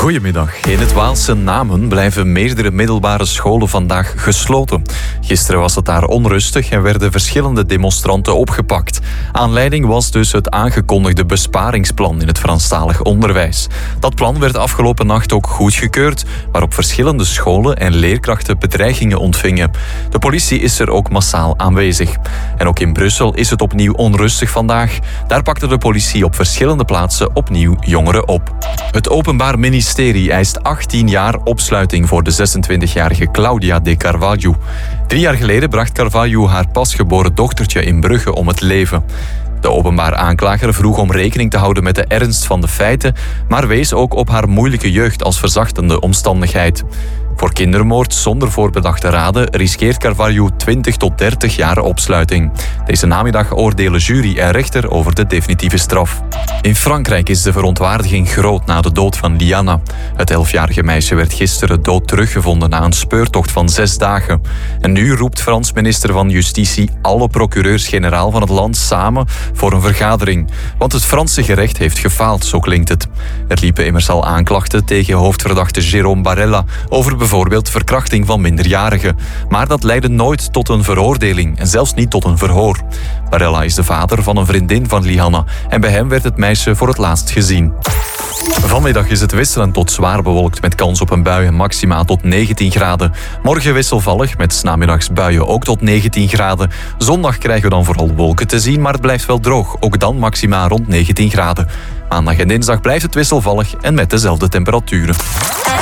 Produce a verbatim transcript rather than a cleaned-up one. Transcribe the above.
Goedemiddag. In het Waalse Namen blijven meerdere middelbare scholen vandaag gesloten. Gisteren was het daar onrustig en werden verschillende demonstranten opgepakt. Aanleiding was dus het aangekondigde besparingsplan in het Franstalig onderwijs. Dat plan werd afgelopen nacht ook goedgekeurd, waarop verschillende scholen en leerkrachten bedreigingen ontvingen. De politie is er ook massaal aanwezig. En ook in Brussel is het opnieuw onrustig vandaag. Daar pakte de politie op verschillende plaatsen opnieuw jongeren op. Het Openbaar Ministerie eist achttien jaar opsluiting voor de zesentwintigjarige Claudia de Carvalho. Drie jaar geleden bracht Carvalho haar pasgeboren dochtertje in Brugge om het leven. De openbaar aanklager vroeg om rekening te houden met de ernst van de feiten, maar wees ook op haar moeilijke jeugd als verzachtende omstandigheid. Voor kindermoord zonder voorbedachte raden riskeert Carvalho twintig tot dertig jaar opsluiting. Deze namiddag oordelen jury en rechter over de definitieve straf. In Frankrijk is de verontwaardiging groot na de dood van Liana. Het elfjarige meisje werd gisteren dood teruggevonden na een speurtocht van zes dagen. En nu roept Frans minister van Justitie alle procureurs-generaal van het land samen voor een vergadering. Want het Franse gerecht heeft gefaald, zo klinkt het. Er liepen immers al aanklachten tegen hoofdverdachte Jérôme Barella over bijvoorbeeld verkrachting van minderjarigen. Maar dat leidde nooit tot een veroordeling en zelfs niet tot een verhoor. Barella is de vader van een vriendin van Liana en bij hem werd het meisje voor het laatst gezien. Vanmiddag is het wisselend tot zwaar bewolkt met kans op een bui en maxima tot negentien graden. Morgen wisselvallig met 's namiddags buien ook tot negentien graden. Zondag krijgen we dan vooral wolken te zien, maar het blijft wel droog. Ook dan maxima rond negentien graden. Maandag en dinsdag blijft het wisselvallig en met dezelfde temperaturen.